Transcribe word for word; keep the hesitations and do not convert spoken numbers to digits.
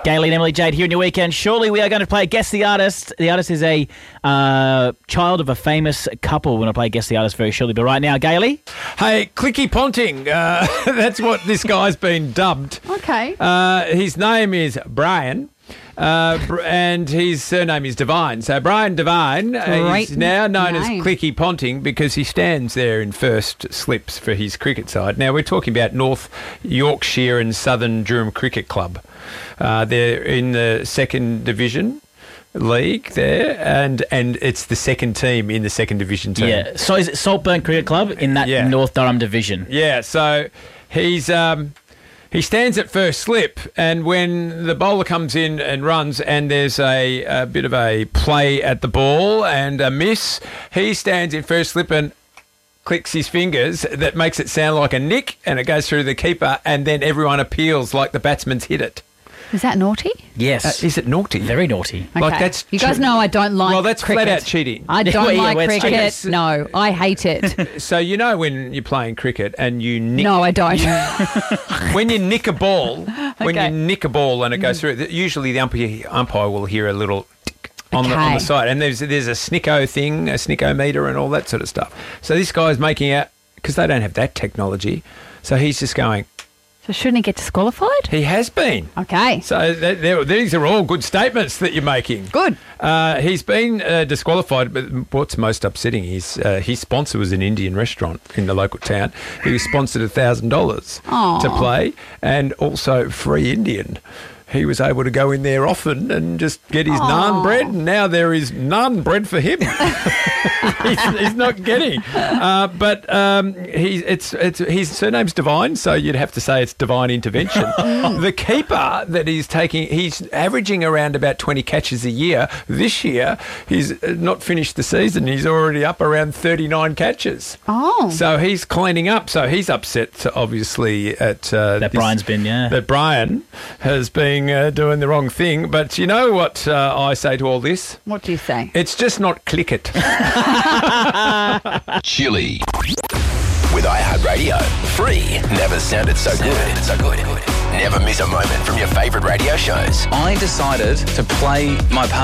Gaylene, Emily, Jade here in your weekend. Surely we are going to play Guess the Artist. The artist is a uh, child of a famous couple. We're going to play Guess the Artist very shortly. But right now, Gayley. Hey, Clicky Ponting. Uh, that's what this guy's been dubbed. Okay. Uh, his name is Brian. Uh, and his surname is Devine. So Brian Devine uh, is now known name. as Clicky Ponting because he stands there in first slips for his cricket side. Now, we're talking about North Yorkshire and Southern Durham Cricket Club. Uh, they're in the second division league there, and and it's the second team in the second division team. Yeah. So is it Saltburn Cricket Club in that Yeah. North Durham division? Yeah, so he's... Um, He stands at first slip, and when the bowler comes in and runs and there's a, a bit of a play at the ball and a miss, he stands in first slip and clicks his fingers. That makes it sound like a nick, and it goes through the keeper, and then everyone appeals like the batsman's hit it. Is that naughty? Yes. Uh, is it naughty? Very naughty. Okay. Like that's you guys tr- know I don't like Well, that's cricket. flat out cheating. I don't Well, yeah, like well, it's cricket. cheating. No, I hate it. So you know when you're playing cricket and you nick... No, I don't. When you nick a ball, when Okay. you nick a ball and it goes through, th- usually the umpire, umpire will hear a little tick on, the, on the Okay. side. And there's there's a snicko thing, a snicko meter and all that sort of stuff. So this guy's making out, because they don't have that technology, so he's just going, So shouldn't he get disqualified? he has been. Okay. So th- th- these are all good statements that you're making. Good. Uh, he's been uh, disqualified, but what's most upsetting is uh, his sponsor was an Indian restaurant in the local town. He was sponsored one thousand dollars Aw. to play, and also free Indian. He was able to go in there often and just get his naan bread, and now there is naan bread for him. he's, he's not getting. Uh, but um, he's, it's, it's, his surname's Divine, so you'd have to say it's divine intervention. The keeper that he's taking, he's averaging around about twenty catches a year. This year, he's not finished the season. He's already up around thirty-nine catches. Oh. So he's cleaning up. So he's upset, obviously, at uh, That this- Brian's been, yeah. that Brian has been uh, doing the wrong thing. But you know what uh, I say to all this? What do you say? It's just not click it. Chili. With iHeartRadio. Free. Never sounded so good. So good. Never miss a moment from your favourite radio shows. I decided to play my part